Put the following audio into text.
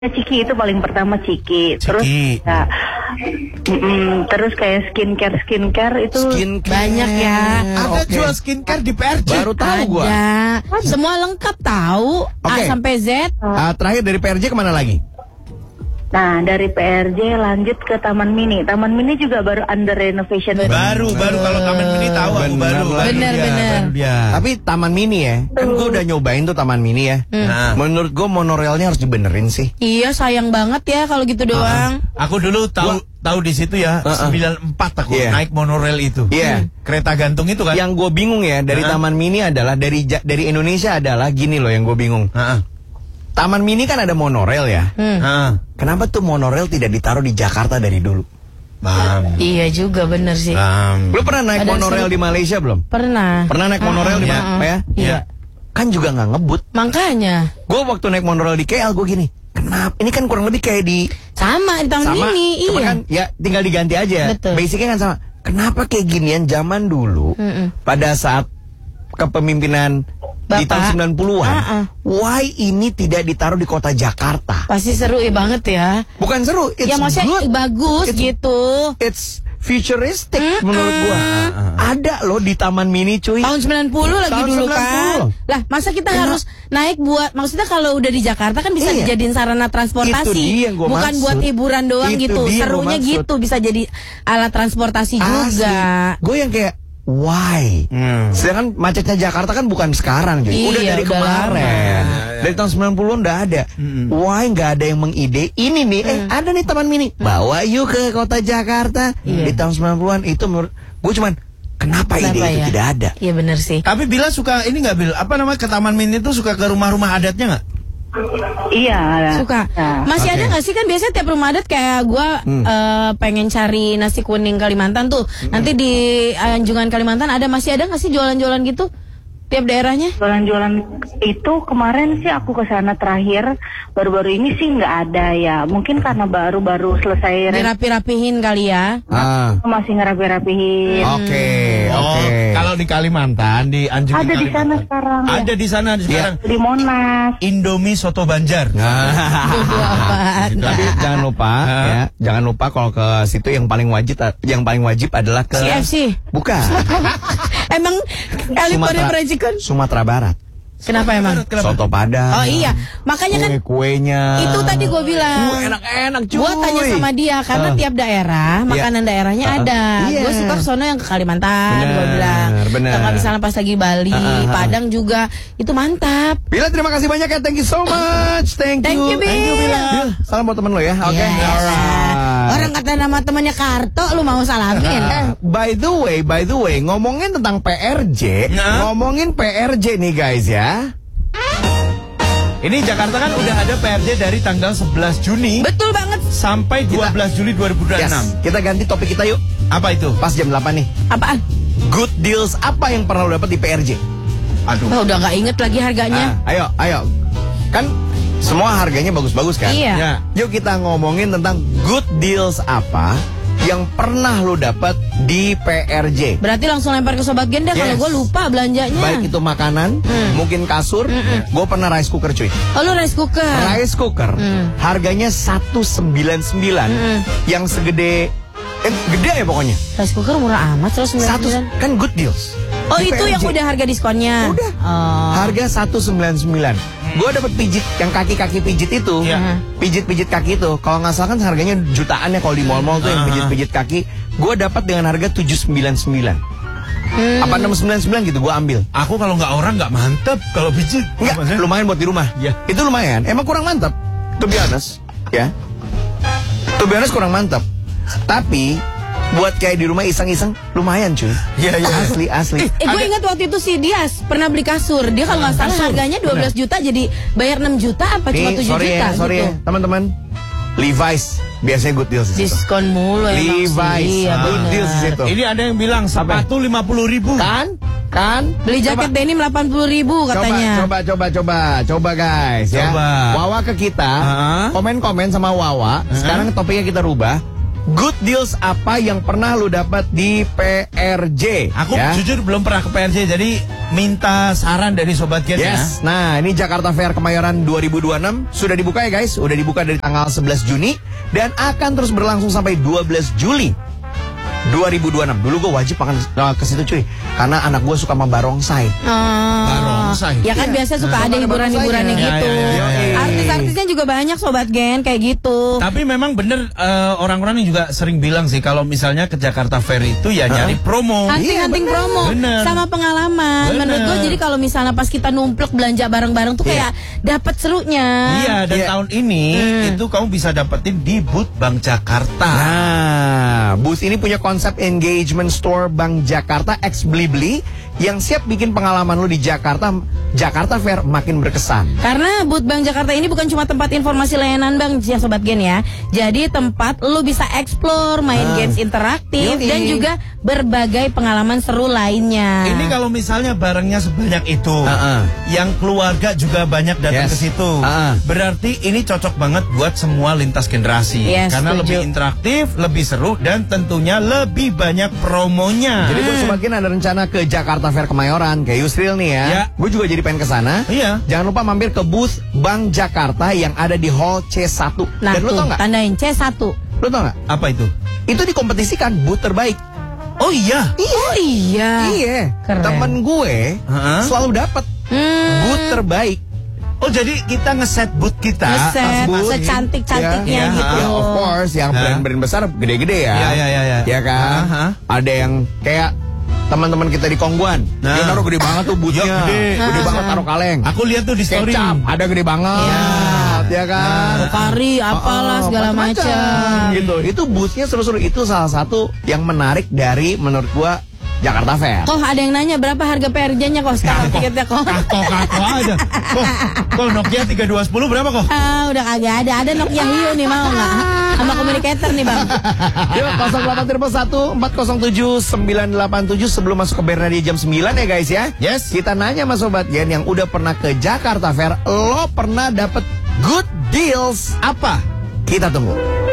Ciki itu paling pertama Ciki. Terus ya, terus kayak skincare itu banyak ya. Ada jual skincare di PRJ. Baru tahu gua. Ada. Semua lengkap tahu. A sampai Z. Terakhir dari PRJ kemana lagi? Nah, dari PRJ lanjut ke Taman Mini. Taman Mini juga baru under renovation. Baru kalau Taman Mini tahu aku baru. Bener. Tapi Taman Mini ya, kan gue udah nyobain tuh Taman Mini ya. Menurut gue monorelnya harus dibenerin sih. Iya, sayang banget ya kalau gitu doang. Aku dulu tahu di situ ya, 94 aku naik monorail itu. Kereta gantung itu kan. Yang gue bingung ya dari Taman Mini adalah dari Indonesia adalah gini loh yang gue bingung. Taman Mini kan ada monorail ya. Kenapa tuh monorail tidak ditaruh di Jakarta dari dulu? Iya juga bener sih. Lu pernah naik monorail di Malaysia belum? Pernah. Pernah naik monorail di mana ya? Iya. Kan juga nggak ngebut. Makanya. Gue waktu naik monorail di KL gue gini. Kenapa? Ini kan kurang lebih kayak di sama di Taman Mini. Cuma iya. kan ya tinggal diganti aja. Betul. Basicnya kan sama. Kenapa kayak ginian zaman dulu pada saat kepemimpinan di tahun 90-an, why ini tidak ditaruh di kota Jakarta? Pasti seru banget ya. Bukan seru, it's ya maksudnya good. Bagus gitu. It's futuristic menurut gua. Ada loh di Taman Mini cuy. Tahun 90 lagi Tahun dulu 90. kan. Lah, masa kita harus naik buat, maksudnya kalau udah di Jakarta kan bisa dijadiin sarana transportasi. Itu dia yang gua bukan maksud. buat hiburan doang Itu gitu. dia Serunya gua maksud. gitu, bisa jadi alat transportasi juga. Gue yang kayak why? Sedangkan macetnya Jakarta kan bukan sekarang jadi udah dari udah kemarin. Dari tahun 90-an udah ada. Why nggak ada yang mengide ini nih? Ada nih Taman Mini. Bawa yuk ke kota Jakarta. Di tahun 90-an itu menurut gue cuman kenapa ide itu tidak ada? Iya benar sih. Tapi Bila suka ini nggak Bil? Apa namanya ke Taman Mini itu suka ke rumah-rumah adatnya nggak? Iya. Suka. Masih ada nggak sih kan biasanya tiap rumah adat kayak gue pengen cari nasi kuning Kalimantan tuh. Nanti di Anjungan Kalimantan masih ada nggak sih jualan-jualan gitu? Tiap daerahnya? Jualan-jualan itu kemarin sih aku ke sana terakhir, baru-baru ini sih nggak ada ya. Mungkin karena baru-baru selesai dirapi-rapihin kali ya. Masih ngerapi-rapihin. Oke. Kalau di Kalimantan di Anjungan Ada di sana Kalimantan. sekarang. Ada di sana sekarang. Di Monas. Indomie soto Banjar. Tapi jangan lupa ya, jangan lupa kalau ke situ yang paling wajib adalah ke KFC. Bukan. Emang California Fried Chicken? Sumatera Barat. Kenapa emang? Soto Padang. Oh iya, makanya kan kuenya. itu tadi gue bilang. Enak-enak cuy. Gue tanya sama dia karena tiap daerah makanan daerahnya ada. Gue suka kesono yang ke Kalimantan. Gue bilang. Kalau misalnya pas lagi Bali, Padang juga itu mantap. Bila terima kasih banyak ya, thank you so much. Thank you Bila. Salam buat temen lo ya. Oke. Orang kata nama temannya Karto, lu mau salamin? By the way, ngomongin tentang PRJ, ngomongin PRJ nih guys ya. Ini Jakarta kan udah ada PRJ dari tanggal 11 Juni. Betul banget. Sampai 12 Juli 2026. Yes, kita ganti topik kita yuk. Apa itu? Pas jam 8 nih. Apaan? Good deals apa yang pernah lo dapat di PRJ? Aduh. Udah nggak inget lagi harganya. Ayo. Kan semua harganya bagus-bagus kan? Iya. Ya. Yuk kita ngomongin tentang good deals apa yang pernah lo dapat di PRJ. Berarti langsung lempar ke Sobat Gen deh kalau gue lupa belanjanya. Baik itu makanan, mungkin kasur. Gue pernah rice cooker cuy. Oh lu rice cooker. Rice cooker harganya 199 yang segede gede ya pokoknya. Rice cooker murah amat 199. Kan good deals. Oh di itu PRJ. yang udah harga diskonnya. Udah. Harga 199. Gue dapet pijit yang kaki-kaki pijit itu. Pijit-pijit kaki itu. Kalau nggak salah kan harganya jutaan ya kalau di mall-mall tuh yang pijit-pijit kaki. Gue dapat dengan harga 799. Apa 699 gitu gue ambil. Aku kalau nggak orang nggak mantep kalau pijit. Enggak, lumayan buat di rumah. Itu lumayan. Emang kurang mantap. To be honest, ya. To be honest kurang mantap. Tapi buat kayak di rumah iseng-iseng lumayan cuy. Iya. Asli. Gue ingat waktu itu si Dias pernah beli kasur. Dia kalau nggak salah harganya 12 juta jadi bayar 6 juta apa cuma 7 juta sorry gitu. ya, teman-teman. Levi's biasanya good deals di situ. Diskon mulu Levi's good deals di situ. Ini ada yang bilang sepatu 50.000. Kan? Beli jaket denim 80.000 katanya. Coba guys ya. Coba. Wawa ke kita, komen-komen sama Wawa. Sekarang topiknya kita rubah. Good deals apa yang pernah lu dapat di PRJ? Aku jujur belum pernah ke PRJ, jadi minta saran dari Sobat Gen ya. Nah, ini Jakarta Fair Kemayoran 2026 sudah dibuka ya guys. Sudah dibuka dari tanggal 11 Juni dan akan terus berlangsung sampai 12 Juli 2026. Dulu gue wajib makan ke situ cuy, karena anak gue suka sama barongsai. Barongsai. Ya kan biasa suka ada hiburan-hiburannya gitu. Artis-artisnya juga banyak Sobat Gen kayak gitu. Tapi memang bener orang-orang yang juga sering bilang sih kalau misalnya ke Jakarta Fair itu ya nyari promo. Hunting promo sama pengalaman. Menurut gue jadi kalau misalnya pas kita numplek belanja bareng-bareng tuh kayak dapat serunya. Iya, dan tahun ini itu kamu bisa dapetin di booth Bank Jakarta. Nah, booth ini punya konsep engagement store Bank Jakarta X Blibli yang siap bikin pengalaman lu di Jakarta Fair makin berkesan. Karena booth Bank Jakarta ini bukan cuma tempat informasi layanan bank ya Sobat Gen ya. Jadi tempat lu bisa explore, main games interaktif dan juga berbagai pengalaman seru lainnya. Ini kalau misalnya barangnya sebanyak itu, yang keluarga juga banyak datang ke situ. Berarti ini cocok banget buat semua lintas generasi. Karena lebih interaktif, lebih seru dan tentunya lebih banyak promonya. Jadi buat Sobat Gen ada rencana ke Jakarta Fair Kemayoran kayak Yusril nih ya. Gue juga jadi pengen kesana. Jangan lupa mampir ke booth Bank Jakarta yang ada di Hall C1. Nah, dan lu tau gak? Tandain C1. Lu tau gak? Apa itu? Itu dikompetisikan booth terbaik. Oh iya. Oh iya. Keren. Temen gue selalu dapat booth terbaik. Oh jadi kita ngeset booth kita, secantik-cantiknya gitu. Ya, of course, yang brand-brand besar gede-gede ya. Ya kan. Ada yang kayak teman-teman kita di Kongguan, dia taruh gede banget tuh boothnya, gede banget taruh kaleng. Aku lihat tuh di story. Kecap ada gede banget, ya kan. Kari, apalah segala macam. Gitu. Itu boothnya seru-seru. Itu salah satu yang menarik dari menurut gua Jakarta Fair. Kok ada yang nanya berapa harga PRJ-nya kok sekarang tiketnya kok? Kok aja. Kok Nokia 3210 berapa kok? Udah kagak ada. Ada Nokia Hiu nih mau nggak? Sama communicator nih bang. Yuk 0811-147-987 sebelum masuk ke Bernadia jam 9 ya guys ya. Yes. Kita nanya sama Sobat Gen yang udah pernah ke Jakarta Fair, lo pernah dapet good deals apa? Kita tunggu.